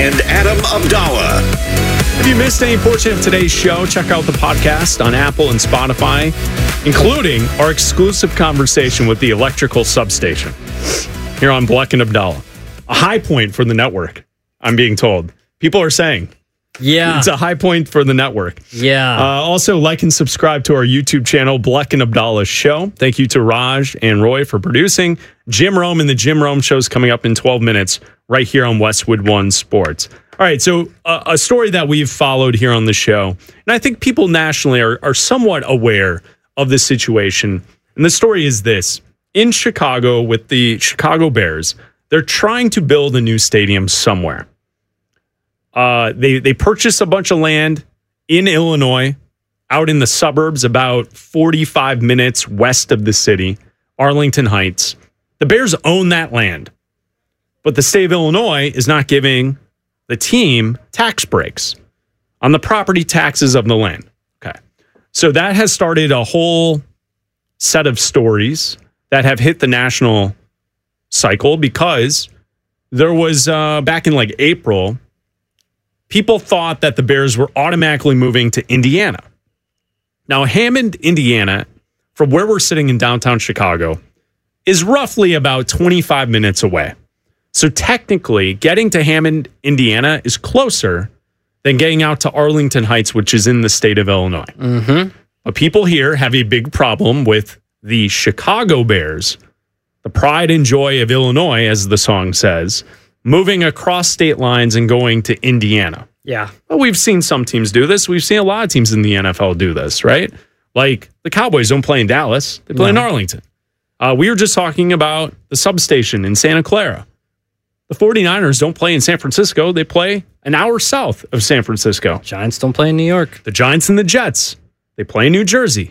and Adam Abdallah. If you missed any portion of today's show, check out the podcast on Apple and Spotify, including our exclusive conversation with the electrical substation here on Bleck and Abdallah. A high point for the network, I'm being told. People are saying. Yeah. It's a high point for the network. Yeah. Also, like and subscribe to our YouTube channel, Bleck and Abdallah's Show. Thank you to Raj and Roy for producing. Jim Rome and the Jim Rome Show is coming up in 12 minutes right here on Westwood One Sports. All right, so a story that we've followed here on the show, and I think people nationally are somewhat aware of the situation. And the story is this. In Chicago with the Chicago Bears, they're trying to build a new stadium somewhere. They purchased a bunch of land in Illinois, out in the suburbs, about 45 minutes west of the city, Arlington Heights. The Bears own that land, but the state of Illinois is not giving the team tax breaks on the property taxes of the land. Okay, so that has started a whole set of stories that have hit the national cycle because there was, back in like April, people thought that the Bears were automatically moving to Indiana. Now, Hammond, Indiana, from where we're sitting in downtown Chicago, is roughly about 25 minutes away. So technically, getting to Hammond, Indiana is closer than getting out to Arlington Heights, which is in the state of Illinois. Mm-hmm. But people here have a big problem with the Chicago Bears, the pride and joy of Illinois, as the song says, moving across state lines and going to Indiana. Yeah. Well, we've seen some teams do this. We've seen a lot of teams in the NFL do this, right? Like the Cowboys don't play in Dallas. They play in Arlington. We were just talking about the substation in Santa Clara. The 49ers don't play in San Francisco. They play an hour south of San Francisco. Giants don't play in New York. The Giants and the Jets, they play in New Jersey,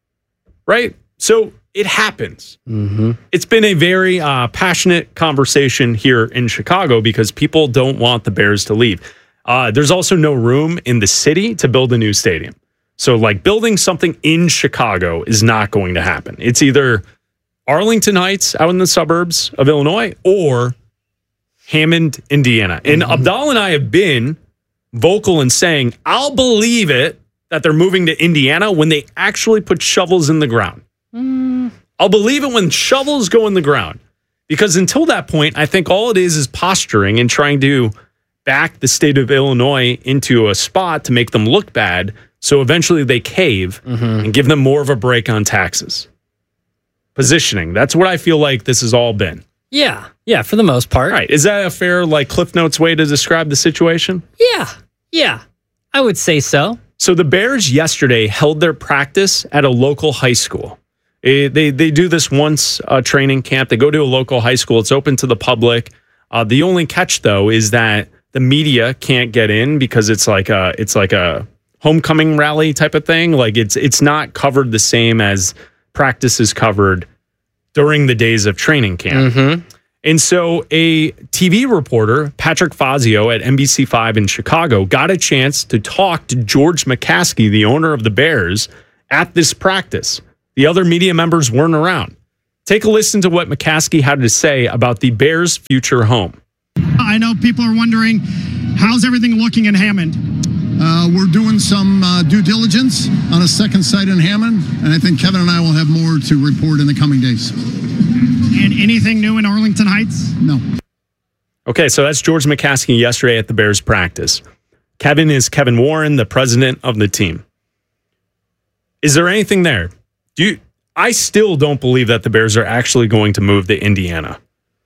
right? So it happens. Mm-hmm. It's been a very passionate conversation here in Chicago because people don't want the Bears to leave. There's also no room in the city to build a new stadium. So like building something in Chicago is not going to happen. It's either Arlington Heights out in the suburbs of Illinois or Hammond, Indiana. And Abdallah and I have been vocal in saying, I'll believe it that they're moving to Indiana when they actually put shovels in the ground. I'll believe it when shovels go in the ground. Because until that point, I think all it is posturing and trying to back the state of Illinois into a spot to make them look bad. So eventually they cave and give them more of a break on taxes. Positioning. That's what I feel like this has all been. Yeah. Yeah, for the most part. All right. Is that a fair, like, Cliff Notes way to describe the situation? Yeah. Yeah. I would say so. So the Bears yesterday held their practice at a local high school. They do this once training camp. They go to a local high school. It's open to the public. The only catch, though, is that the media can't get in because it's like a homecoming rally type of thing. Like it's not covered the same as practice is covered during the days of training camp. Mm-hmm. And so a TV reporter, Patrick Fazio at NBC5 in Chicago, got a chance to talk to George McCaskey, the owner of the Bears, at this practice. The other media members weren't around. Take a listen to what McCaskey had to say about the Bears' future home. I know people are wondering, how's everything looking in Hammond? We're doing some due diligence on a second site in Hammond, and I think Kevin and I will have more to report in the coming days. And anything new in Arlington Heights? No. Okay, so that's George McCaskey yesterday at the Bears practice. Kevin is Kevin Warren, the president of the team. Is there anything there? I still don't believe that the Bears are actually going to move to Indiana.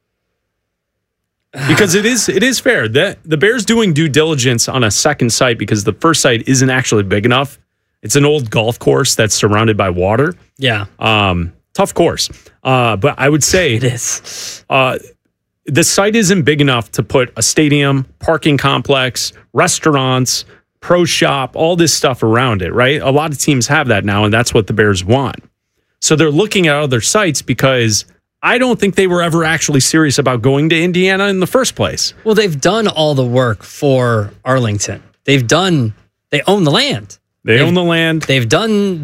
Because it is fair that the Bears doing due diligence on a second site because the first site isn't actually big enough. It's an old golf course that's surrounded by water. Yeah. Tough course. But I would say It is. The site isn't big enough to put a stadium, parking complex, restaurants, pro shop, all this stuff around it, right? A lot of teams have that now, and that's what the Bears want. So they're looking at other sites because I don't think they were ever actually serious about going to Indiana in the first place. Well, they've done all the work for Arlington. They own the land. They own the land. They've done the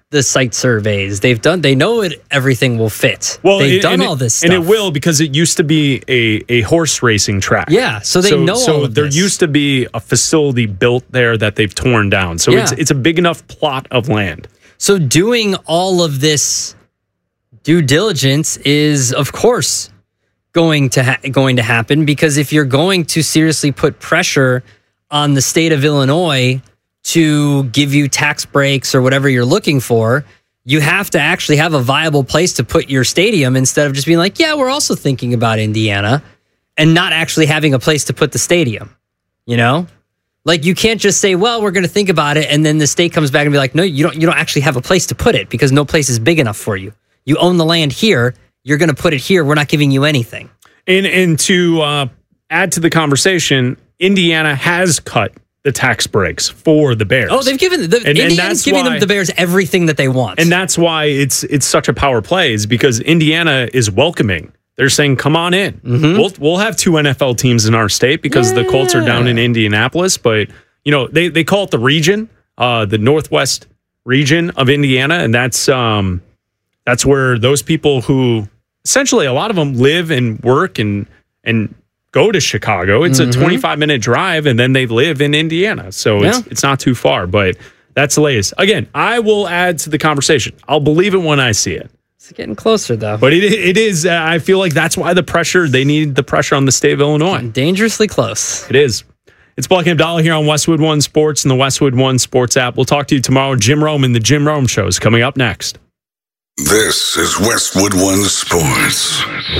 the site surveys. They know everything will fit. Well, they've done all this stuff. And it will, because it used to be a horse racing track. Yeah, so they know all of there this. used to be a facility built there that they've torn down. So it's a big enough plot of land. So doing all of this due diligence is, of course, going to happen, because if you're going to seriously put pressure on the state of Illinois to give you tax breaks or whatever you're looking for, you have to actually have a viable place to put your stadium, instead of just being like, yeah, we're also thinking about Indiana, and not actually having a place to put the stadium. You know? Like, you can't just say, well, we're going to think about it, and then the state comes back and be like, no, you don't actually have a place to put it, because no place is big enough for you. You own the land here. You're going to put it here. We're not giving you anything. And to add to the conversation, Indiana has cut the tax breaks for the Bears. Oh, they've given Indiana's giving them the Bears everything that they want. And that's why it's such a power play, is because Indiana is welcoming. They're saying, come on in. Mm-hmm. We'll have 2 NFL teams in our state, because the Colts are down in Indianapolis. But, you know, they call it the region, the Northwest region of Indiana. And that's where those people who essentially, a lot of them live and work and go to Chicago. It's a 25-minute drive, and then they live in Indiana. So it's not too far, but that's the latest. Again, I will add to the conversation. I'll believe it when I see it. It's getting closer, though. But it is, I feel like that's why they need the pressure on the state of Illinois. Dangerously close. It is. It's Buck and Abdallah here on Westwood One Sports and the Westwood One Sports app. We'll talk to you tomorrow. Jim Rome and the Jim Rome Show is coming up next. This is Westwood One Sports.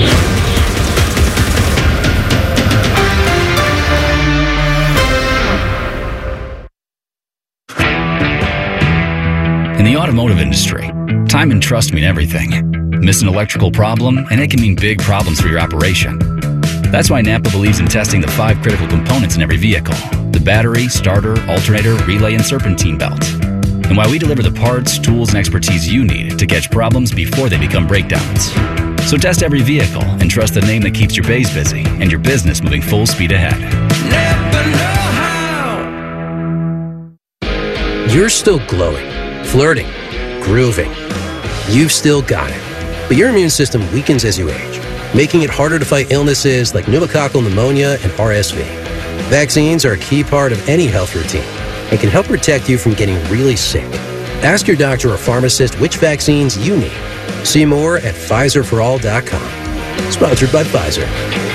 In the automotive industry, time and trust mean everything. Miss an electrical problem, and it can mean big problems for your operation. That's why Napa believes in testing the 5 critical components in every vehicle: the battery, starter, alternator, relay, and serpentine belt. And why we deliver the parts, tools, and expertise you need to catch problems before they become breakdowns. So test every vehicle and trust the name that keeps your bays busy and your business moving full speed ahead. Napa know-how. You're still glowing, flirting, grooving. You've still got it. But your immune system weakens as you age, making it harder to fight illnesses like pneumococcal pneumonia and RSV. Vaccines are a key part of any health routine and can help protect you from getting really sick. Ask your doctor or pharmacist which vaccines you need. See more at PfizerForAll.com. Sponsored by Pfizer.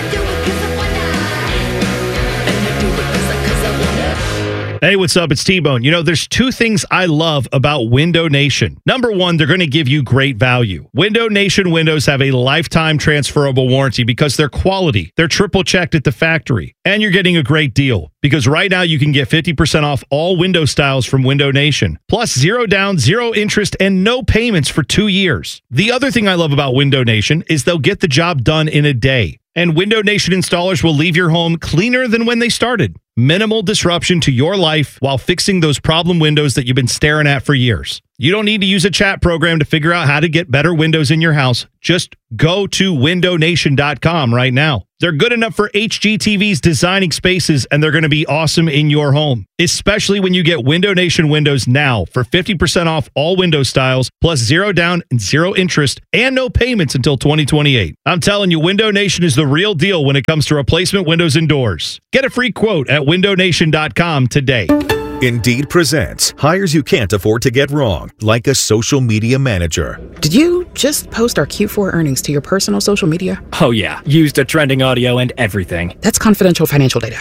Hey, what's up? It's T-Bone. You know, there's 2 things I love about Window Nation. Number 1, they're going to give you great value. Window Nation windows have a lifetime transferable warranty because they're quality. They're triple checked at the factory. And you're getting a great deal because right now you can get 50% off all window styles from Window Nation. Plus 0 down, 0 interest, and no payments for 2 years. The other thing I love about Window Nation is they'll get the job done in a day. And Window Nation installers will leave your home cleaner than when they started. Minimal disruption to your life while fixing those problem windows that you've been staring at for years. You don't need to use a chat program to figure out how to get better windows in your house. Just go to windownation.com right now. They're good enough for HGTV's designing spaces, and they're going to be awesome in your home, especially when you get Window Nation windows now for 50% off all window styles, plus 0 down and 0 interest, and no payments until 2028. I'm telling you, Window Nation is the real deal when it comes to replacement windows and doors. Get a free quote at windownation.com today. Indeed presents hires you can't afford to get wrong, like a social media manager. Did you just post our Q4 earnings to your personal social media? Oh yeah, used a trending audio and everything. That's confidential financial data.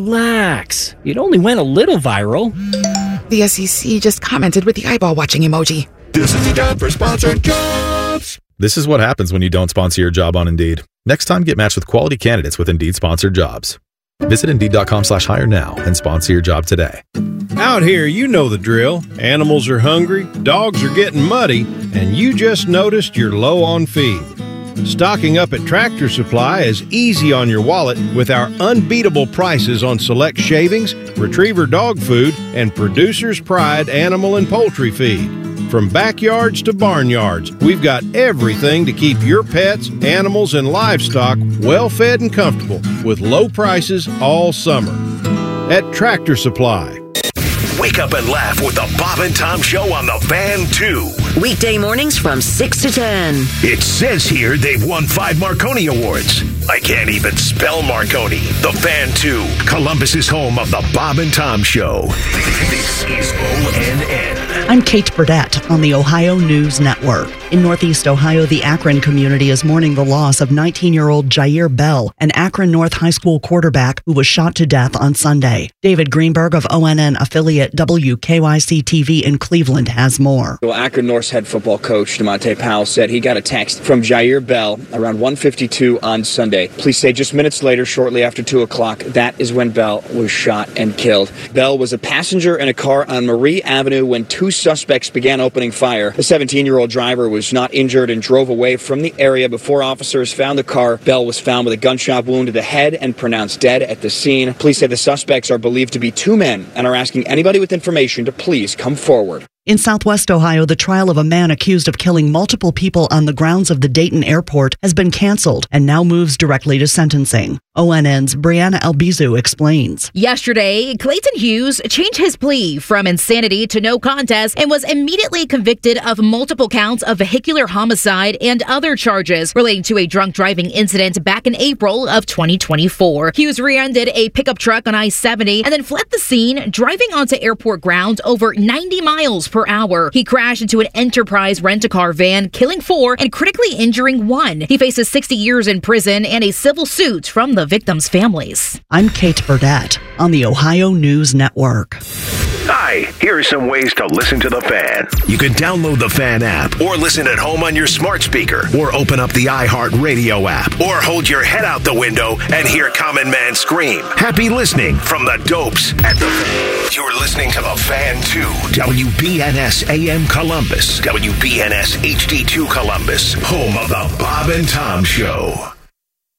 Relax, it only went a little viral. The SEC just commented with the eyeball watching emoji. This is the time for sponsored jobs. This is what happens when you don't sponsor your job on Indeed. Next time, get matched with quality candidates with Indeed sponsored jobs. Visit Indeed.com/hire now and sponsor your job today. Out here, you know the drill. Animals are hungry, dogs are getting muddy, and you just noticed you're low on feed. Stocking up at Tractor Supply is easy on your wallet with our unbeatable prices on select shavings, retriever dog food, and Producer's Pride animal and poultry feed. From backyards to barnyards, we've got everything to keep your pets, animals, and livestock well-fed and comfortable with low prices all summer. At Tractor Supply. Wake up and laugh with the Bob and Tom Show on the Fan 2. Weekday mornings from 6 to 10. It says here they've won 5 Marconi Awards. I can't even spell Marconi. The Fan 2, Columbus's home of the Bob and Tom Show. This is ONN. I'm Kate Burdett on the Ohio News Network. In Northeast Ohio, the Akron community is mourning the loss of 19-year-old Jair Bell, an Akron North High School quarterback who was shot to death on Sunday. David Greenberg of ONN affiliate WKYC-TV in Cleveland has more. Well, Akron North's head football coach, DeMonte Powell, said he got a text from Jair Bell around 1:52 on Sunday. Police say just minutes later, shortly after 2 o'clock, that is when Bell was shot and killed. Bell was a passenger in a car on Marie Avenue when 2 suspects began opening fire. The 17-year-old driver was not injured and drove away from the area before officers found the car. Bell was found with a gunshot wound to the head and pronounced dead at the scene. Police say the suspects are believed to be 2 men and are asking anybody with information to please come forward. In Southwest Ohio, the trial of a man accused of killing multiple people on the grounds of the Dayton airport has been canceled and now moves directly to sentencing. ONN's Brianna Albizu explains. Yesterday, Clayton Hughes changed his plea from insanity to no contest and was immediately convicted of multiple counts of vehicular homicide and other charges relating to a drunk driving incident back in April of 2024. Hughes rear-ended a pickup truck on I-70 and then fled the scene, driving onto airport grounds over 90 miles per hour. He crashed into an Enterprise rent-a-car van, killing 4 and critically injuring 1. He faces 60 years in prison and a civil suit from the victims' families. I'm Kate Burdett on the Ohio News Network. Hi, here are some ways to listen to The Fan. You can download the Fan app, or listen at home on your smart speaker, or open up the iHeartRadio app, or hold your head out the window and hear Common Man scream. Happy listening from the Dopes at The Fan. You're listening to The Fan 2, WBNS AM Columbus, WBNS HD2 Columbus, home of the Bob and Tom Show.